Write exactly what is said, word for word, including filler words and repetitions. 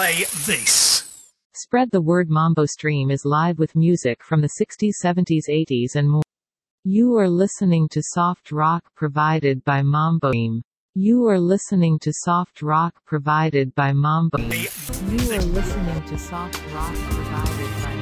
Play this. Spread the word. Mambo Stream is live with music from the sixties, seventies, eighties and more. You are listening to soft rock provided by Mambo Stream. You are listening to soft rock provided by Mambo. You are listening to soft rock provided by